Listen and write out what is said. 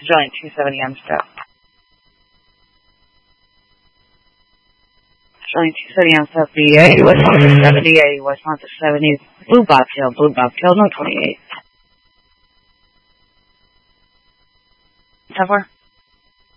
Joint 270M step. Joint 270M step, BA, West Monmouth 70, West Monmouth 70, Blue Bobtail, no 28. 10-4.